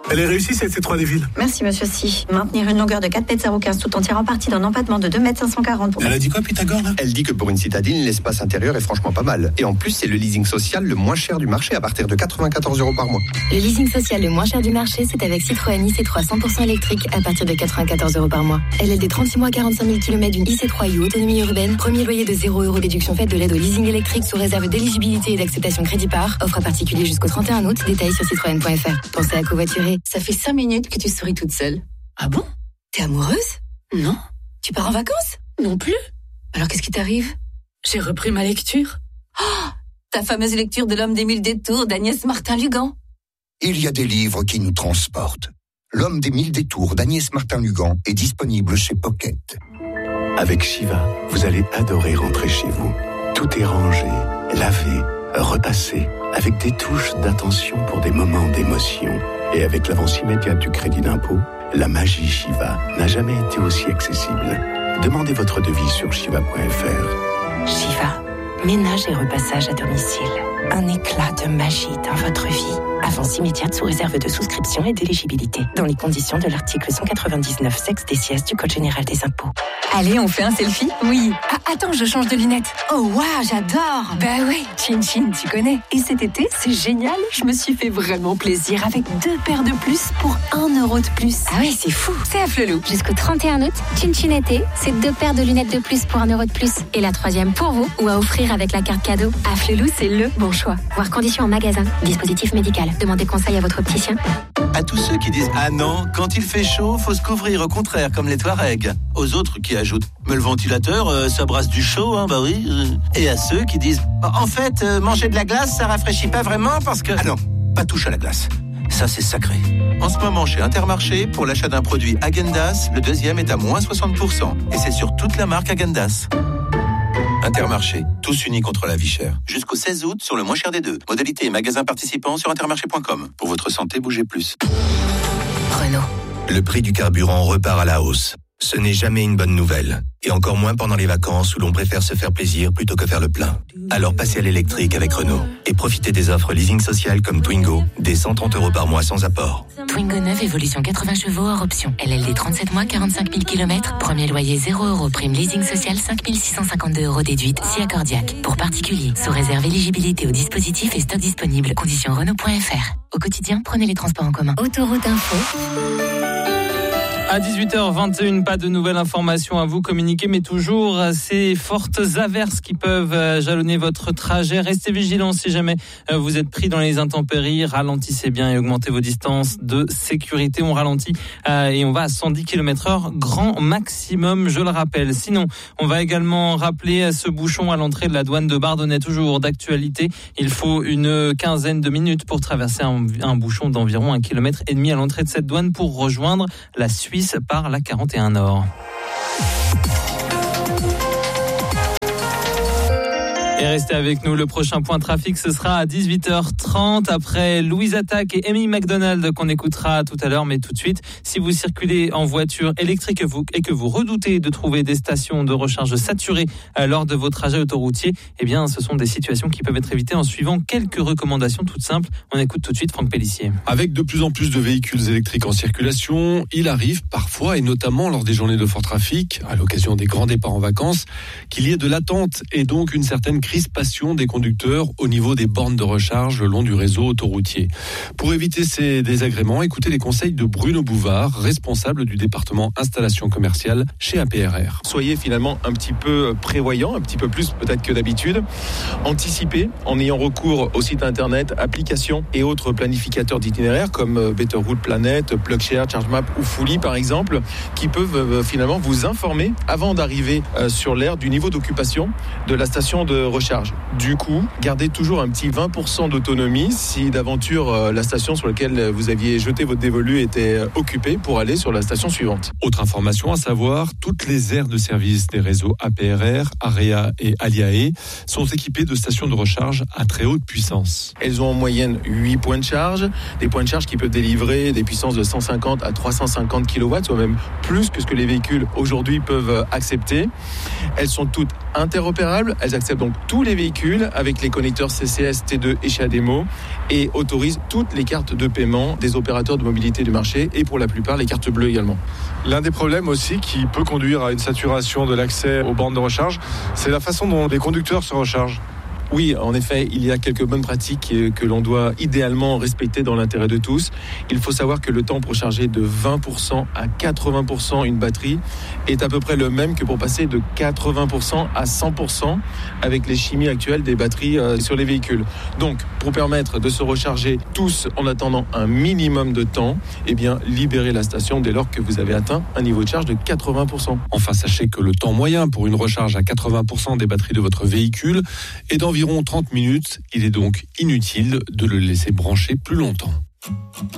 Elle est réussie cette C3 des villes. Merci monsieur Si. Maintenir une longueur de 4,015 m tout en tirant parti d'un empattement de 2,540 m. Elle a dit quoi Pythagore là? Elle dit que pour une citadine, l'espace intérieur est franchement pas mal. Et en plus, c'est le leasing social le moins cher du marché à partir de 94 € par mois. Le leasing social le moins cher du marché, c'est avec Citroën IC3 100% électrique à partir de 94 € par mois. LLD 36 mois, 45 000 km d'une IC3 U autonomie urbaine. Premier loyer de 0 € déduction faite de l'aide au leasing électrique sous réserve d'éligibilité et d'acceptation crédit par. Offre à particulier jusqu'au 31 août. Détails sur citroën.fr. Pensez à covoiturer. Ça fait 5 minutes que tu souris toute seule. Ah bon? T'es amoureuse? Non. Tu pars en vacances? Non plus. Alors qu'est-ce qui t'arrive? J'ai repris ma lecture. Oh, ta fameuse lecture de L'Homme des 1000 détours d'Agnès Martin-Lugan. Il y a des livres qui nous transportent. L'Homme des 1000 détours d'Agnès Martin-Lugan est disponible chez Pocket. Avec Shiva, vous allez adorer rentrer chez vous. Tout est rangé, lavé, repassé, avec des touches d'attention pour des moments d'émotion. Et avec l'avance immédiate du crédit d'impôt, la magie Shiva n'a jamais été aussi accessible. Demandez votre devis sur shiva.fr. Shiva, ménage et repassage à domicile. Un éclat de magie dans votre vie. Avance immédiate sous réserve de souscription et d'éligibilité. Dans les conditions de l'article 199 sexe des sièges du Code général des impôts. Allez, on fait un selfie? Oui. Ah, attends, je change de lunettes. Oh, waouh, j'adore. Bah oui, Chin Chin, tu connais. Et cet été, c'est génial. Je me suis fait vraiment plaisir avec 2 paires de plus pour 1 € de plus. Ah ouais, c'est fou. C'est à Flelou. Jusqu'au 31 août, Chin Chin été, c'est 2 paires de lunettes de plus pour 1 € de plus. Et la 3e pour vous ou à offrir avec la carte cadeau. À Flelou, c'est le bon choix. Voir conditions en magasin. Dispositif médical. Demandez conseil à votre opticien. À tous ceux qui disent « Ah non, quand il fait chaud, faut se couvrir, au contraire, comme les Touaregs ». Aux autres qui ajoutent « Mais le ventilateur, ça brasse du chaud, hein, bah oui ». Et à ceux qui disent « En fait, manger de la glace, ça rafraîchit pas vraiment parce que… » Ah non, pas touche à la glace. Ça, c'est sacré. En ce moment, chez Intermarché, pour l'achat d'un produit Häagen-Dazs, le deuxième est à moins 60%. Et c'est sur toute la marque Häagen-Dazs. Intermarché, tous unis contre la vie chère. Jusqu'au 16 août, sur le moins cher des deux. Modalité et magasins participants sur intermarché.com. Pour votre santé, bougez plus. Renault. Le prix du carburant repart à la hausse. Ce n'est jamais une bonne nouvelle. Et encore moins pendant les vacances où l'on préfère se faire plaisir plutôt que faire le plein. Alors passez à l'électrique avec Renault. Et profitez des offres leasing social comme Twingo, des 130 € par mois sans apport. Twingo 9, évolution 80 chevaux hors option. LLD 37 mois, 45 000 km. Premier loyer 0 €. Prime leasing social 5 652 € déduite. Si accordiaque. Pour particuliers. Sous réserve éligibilité au dispositif et stock disponible. Conditions Renault.fr. Au quotidien, prenez les transports en commun. Autoroute Info. À 18h21, pas de nouvelles informations à vous communiquer, mais toujours ces fortes averses qui peuvent jalonner votre trajet. Restez vigilants si jamais vous êtes pris dans les intempéries. Ralentissez bien et augmentez vos distances de sécurité. On ralentit et on va à 110 km/h, grand maximum, je le rappelle. Sinon, on va également rappeler ce bouchon à l'entrée de la douane de Bardonnay, toujours d'actualité. Il faut une quinzaine de minutes pour traverser un bouchon d'environ 1,5 km à l'entrée de cette douane pour rejoindre la Suisse par la 41 Nord. Et restez avec nous, le prochain point trafic, ce sera à 18h30 après Louise Attaque et Amy McDonald qu'on écoutera tout à l'heure. Mais tout de suite, si vous circulez en voiture électrique et que vous redoutez de trouver des stations de recharge saturées lors de vos trajets autoroutiers, eh bien, ce sont des situations qui peuvent être évitées en suivant quelques recommandations toutes simples. On écoute tout de suite Franck Pellissier. Avec de plus en plus de véhicules électriques en circulation, il arrive parfois, et notamment lors des journées de fort trafic, à l'occasion des grands départs en vacances, qu'il y ait de l'attente et donc une certaine crispation des conducteurs au niveau des bornes de recharge le long du réseau autoroutier. Pour éviter ces désagréments, écoutez les conseils de Bruno Bouvard, responsable du département installation commerciale chez APRR. Soyez finalement un petit peu prévoyant, un petit peu plus peut-être que d'habitude. Anticipez en ayant recours au site internet, applications et autres planificateurs d'itinéraires comme Better Route Planet, PlugShare, ChargeMap ou Fully par exemple, qui peuvent finalement vous informer avant d'arriver sur l'aire du niveau d'occupation de la station de recharge. Du coup, gardez toujours un petit 20% d'autonomie si d'aventure la station sur laquelle vous aviez jeté votre dévolu était occupée pour aller sur la station suivante. Autre information à savoir, toutes les aires de service des réseaux APRR, AREA et Aliae sont équipées de stations de recharge à très haute puissance. Elles ont en moyenne 8 points de charge, des points de charge qui peuvent délivrer des puissances de 150 à 350 kW, soit même plus que ce que les véhicules aujourd'hui peuvent accepter. Elles sont toutes interopérables. Elles acceptent donc tous les véhicules avec les connecteurs CCS, T2 et CHAdeMO et autorisent toutes les cartes de paiement des opérateurs de mobilité du marché et pour la plupart les cartes bleues également. L'un des problèmes aussi qui peut conduire à une saturation de l'accès aux bornes de recharge, c'est la façon dont les conducteurs se rechargent. Oui, en effet, il y a quelques bonnes pratiques que l'on doit idéalement respecter dans l'intérêt de tous. Il faut savoir que le temps pour charger de 20% à 80% une batterie est à peu près le même que pour passer de 80% à 100% avec les chimies actuelles des batteries sur les véhicules. Donc, pour permettre de se recharger tous en attendant un minimum de temps, eh bien, libérez la station dès lors que vous avez atteint un niveau de charge de 80%. Enfin, sachez que le temps moyen pour une recharge à 80% des batteries de votre véhicule est d'environ 30 minutes. Il est donc inutile de le laisser brancher plus longtemps.